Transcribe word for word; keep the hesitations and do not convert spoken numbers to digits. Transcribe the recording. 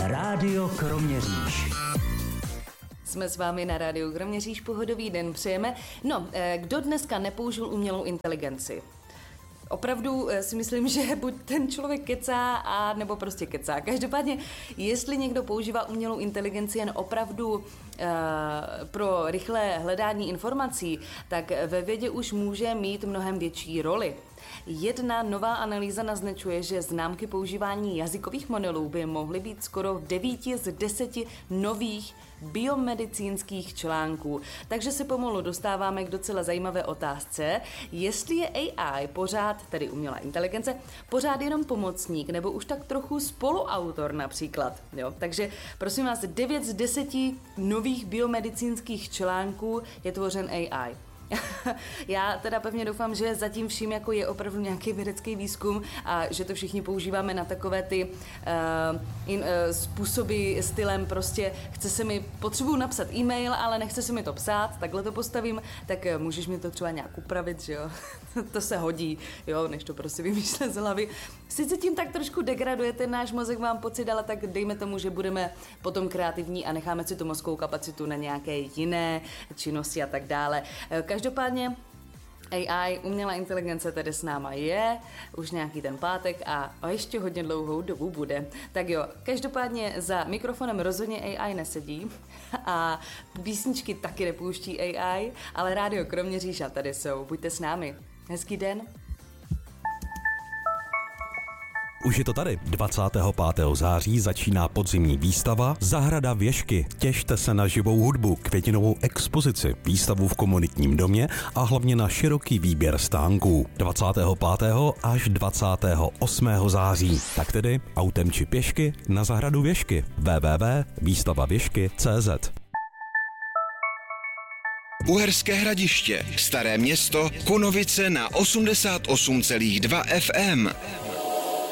Rádio Kroměříž. Jsme s vámi na Rádiu Kroměříž, pohodový den přejeme. No, kdo dneska nepoužil umělou inteligenci? Opravdu si myslím, že buď ten člověk kecá, a nebo prostě kecá. Každopádně, jestli někdo používá umělou inteligenci jen opravdu uh, pro rychlé hledání informací, tak ve vědě už může mít mnohem větší roli. Jedna nová analýza naznačuje, že známky používání jazykových modelů by mohly být skoro v devíti z deseti nových biomedicínských článků. Takže se pomalu dostáváme k docela zajímavé otázce, jestli je A I pořád, tedy umělá inteligence, pořád jenom pomocník, nebo už tak trochu spoluautor například. Jo? Takže prosím vás, devět z deseti nových biomedicínských článků je tvořen A I. Já teda pevně doufám, že zatím vším jako je opravdu nějaký vědecký výzkum a že to všichni používáme na takové ty uh, in, uh, způsoby stylem prostě chce se mi, potřebuju napsat e-mail, ale nechce se mi to psát, takhle to postavím, tak uh, můžeš mi to třeba nějak upravit, že jo, to se hodí, jo, než to prostě vymýšlet z hlavy. Sice tím tak trošku degraduje ten náš mozek, mám pocit, ale tak dejme tomu, že budeme potom kreativní a necháme si tu mozkovou kapacitu na nějaké jiné činnosti a tak dále. Každopádně A I, umělá inteligence tedy s náma je, už nějaký ten pátek a ještě hodně dlouhou dobu bude. Tak jo, každopádně za mikrofonem rozhodně A I nesedí a písničky taky nepouští A I, ale Rádio Kroměříž a tady jsou. Buďte s námi. Hezký den. Už je to tady. dvacátého pátého září začíná podzimní výstava Zahrada Věšky. Těšte se na živou hudbu, květinovou expozici, výstavu v komunitním domě a hlavně na široký výběr stánků. dvacátého pátého až dvacátého osmého září. Tak tedy autem či pěšky na Zahradu Věšky. w w w tečka výstava věšky tečka c z. Uherské Hradiště, Staré Město, Konovice na osmdesát osm celá dva F M.